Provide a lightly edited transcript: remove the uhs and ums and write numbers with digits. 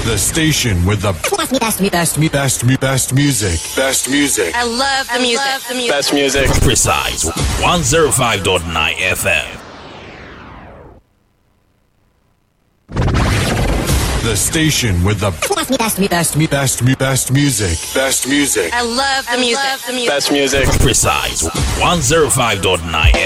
The station with the best music. Best music. I love the music. Best music. Precise 105.9 FM. The station with the best music. Best music. I love the music. Best music. Precise 105.9